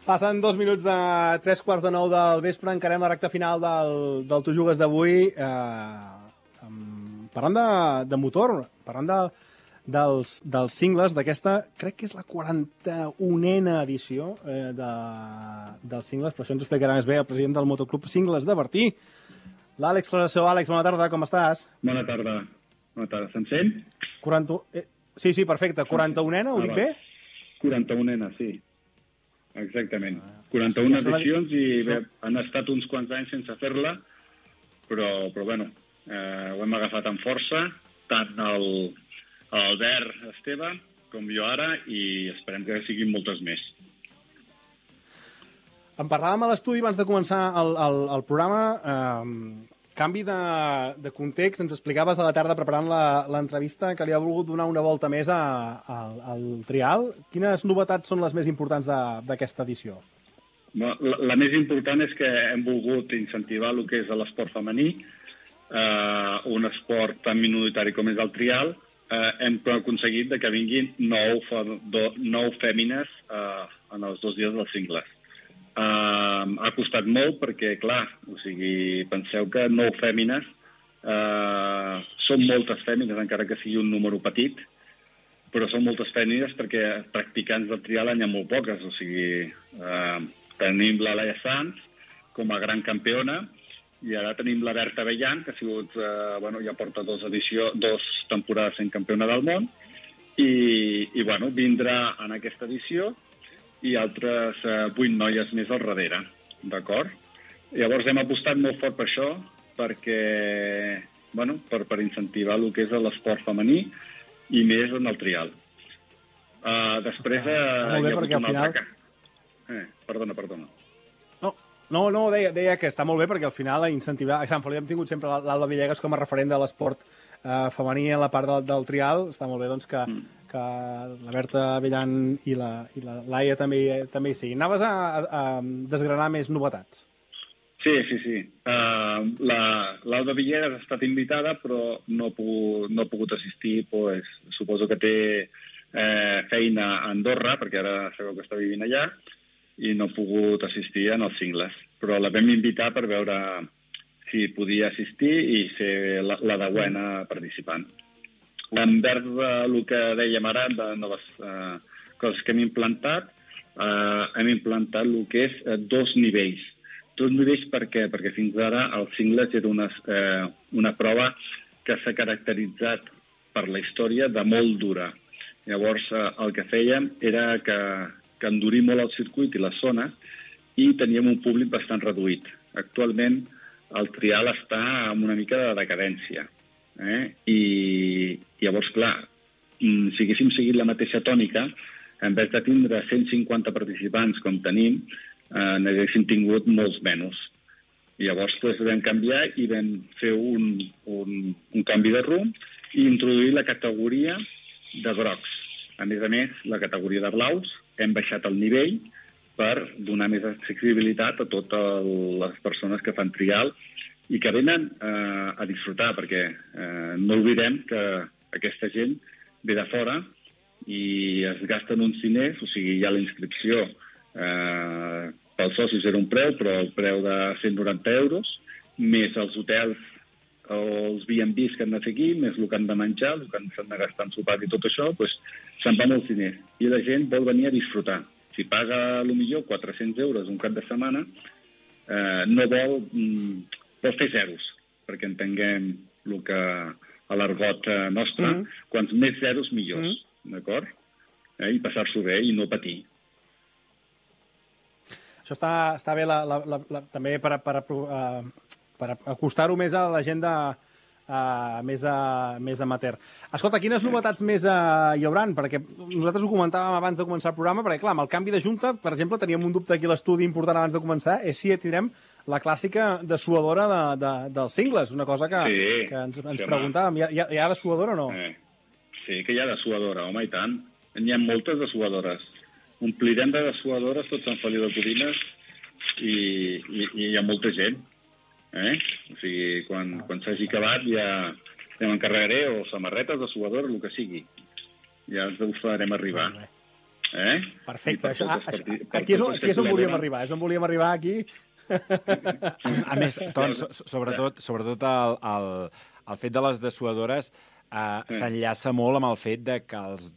Passen 2 minuts de 3:15 del vespre, encarem la recta final del Tu Jugues d'avui. Parlant de motor, parlant dels cingles d'aquesta, crec que és la 41a edició dels cingles, però això ens explicarà més bé el president del Motoclub Cingles de Bertí, l'Àlex Floració. Àlex, bona tarda, com estàs? Bona tarda. Se'n sent? Sí, perfecte. 41a, ho dic bé? 41a, sí. Exactament. 41 edicions i bé, han estat uns quants anys sense fer-la, però bueno, ho hem agafat amb força, tant l'Albert Esteve com jo ara, i esperem que siguin moltes més. En parlàvem a l'estudi abans de començar el programa. Canvi de context, ens explicaves a la tarda preparant l'entrevista que li ha volgut donar una volta més al trial. Quines novetats són les més importants d'aquesta edició? La més important és que hem volgut incentivar el que és l'esport femení, un esport tan minoritari com és el trial. Hem aconseguit que vinguin 9 fèmines en els 2 dies dels cingles. Ha costat molt perquè, clar, penseu que 9 fèmines són moltes fèmines, encara que sigui un número petit, però són moltes fèmines perquè practicants del trial n'hi ha molt poques. Tenim la Laia Sanz com a gran campiona i ara tenim la Berta Bellan, que ha sigut, ja porta 2 temporades sent campiona del món, i vindrà en aquesta edició i altres 8 noies més al darrere, d'acord? Llavors hem apostat molt fort per això, perquè, per incentivar el que és l'esport femení i més en el trial. Després hi ha hagut una altra... Perdona. No, deia que està molt bé perquè al final incentivar... A Sant Feliu hem tingut sempre l'Alba Villegas com a referent de l'esport femení en la part del trial. Està molt bé doncs, que la Berta Bellan i la Laia també hi siguin. Anaves a desgranar més novetats. Sí. L'Alba Villegas ha estat invitada, però no ha pogut assistir. Suposo que té feina a Andorra, perquè ara sabeu que està vivint allà, i no ha pogut assistir en els cingles. Però la vam invitar per veure si podia assistir i ser la deuena participant. Envers el que dèiem ara, de noves coses que hem implantat el que és 2 nivells. 2 nivells per què? Perquè fins ara el cingles era una prova que s'ha caracteritzat per la història de molt dura. Llavors el que fèiem era que endurir molt el circuit i la zona i teníem un públic bastant reduït. Actualment el trial està en una mica de decadència. I llavors, clar, si haguéssim seguit la mateixa tònica, en vez de tindre 150 participants com tenim, n'haguéssim tingut molts menys. Llavors vam canviar i vam fer un canvi de rumb i introduir la categoria de grocs. A més, la categoria de blaus hem baixat el nivell per donar més accessibilitat a totes les persones que fan trial i que venen a disfrutar, perquè no oblidem que aquesta gent ve de fora i es gasten uns diners, hi ha la inscripció pels socis era un preu, però el preu de 190 euros, més els hotels o els B&Bs que han de fer aquí, més el que han de menjar, el que s'han de gastar en sopar i tot això, se'n va molts diners. I la gent vol venir a disfrutar. Si paga, millor 400 euros un cap de setmana, no vol fer zeros, perquè entenguem el que a l'argot nostre, quants més zeros millors, d'acord? I passar-s'ho bé i no patir. Això està bé també per acostar-ho més a la gent més amateur. Escolta, quines novetats més hi hauran? Perquè nosaltres ho comentàvem abans de començar el programa, perquè clar, amb el canvi de junta, per exemple, teníem un dubte aquí a l'estudi important abans de començar, és si tindrem la clàssica dessuadora dels cingles, una cosa que ens preguntàvem. Hi ha dessuadora o no? Sí que hi ha dessuadora, home, i tant. N'hi ha moltes dessuadores. Omplirem de dessuadores tot Sant Feliu de Codines i hi ha molta gent. Quan s'hagi acabat ja m'encarregaré o samarretes, dessuadores, el que sigui. Ja ens ho farem arribar. Perfecte. Aquí és on volíem arribar. És on volíem arribar, aquí. A més, sobretot el fet de les dessuadores s'enllaça molt amb el fet de que els